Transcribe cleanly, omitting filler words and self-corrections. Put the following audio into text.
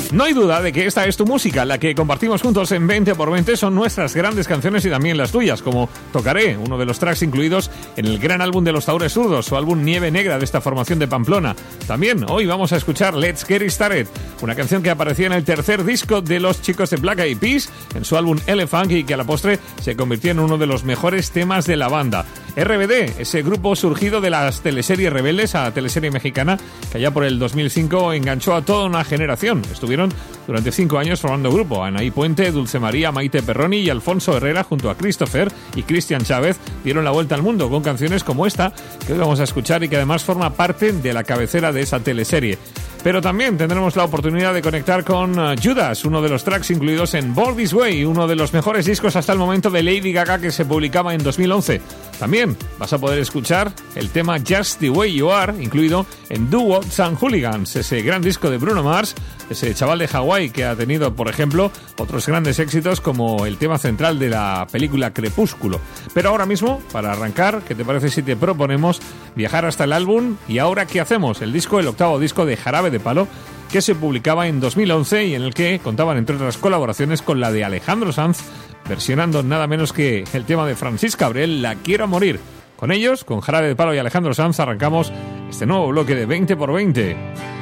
No hay duda de que esta es tu música, la que compartimos juntos en 20x20. Son nuestras grandes canciones y también las tuyas, como Tocaré, uno de los tracks incluidos en el gran álbum de los Tahures Zurdos, su álbum Nieve Negra de esta formación de Pamplona. También hoy vamos a escuchar Let's Get It Started, una canción que aparecía en el tercer disco de los chicos de Black Eyed Peas, en su álbum Elephant, y que a la postre se convirtió en uno de los mejores temas de la banda. RBD, ese grupo surgido de las teleseries Rebeldes, a teleserie mexicana, que allá por el 2005 enganchó a toda una generación. Estuvieron durante 5 años formando grupo. Anaí Puente, Dulce María, Maite Perroni y Alfonso Herrera, junto a Christopher y Cristian Chávez, dieron la vuelta al mundo con canciones como esta, que hoy vamos a escuchar y que además forma parte de la cabecera de esa teleserie. Pero también tendremos la oportunidad de conectar con Judas, uno de los tracks incluidos en Born This Way, uno de los mejores discos hasta el momento de Lady Gaga, que se publicaba en 2011. También vas a poder escuchar el tema Just The Way You Are, incluido en Do What's and Hooligans, ese gran disco de Bruno Mars, ese chaval de Hawái que ha tenido, por ejemplo, otros grandes éxitos como el tema central de la película Crepúsculo. Pero ahora mismo, para arrancar, ¿qué te parece si te proponemos viajar hasta el álbum Y Ahora ¿Qué Hacemos? El octavo disco de Jarabe de Palo, que se publicaba en 2011 y en el que contaban, entre otras colaboraciones, con la de Alejandro Sanz, versionando nada menos que el tema de Francis Cabrel, La Quiero Morir. Con ellos, con Jarabe de Palo y Alejandro Sanz, arrancamos este nuevo bloque de 20x20.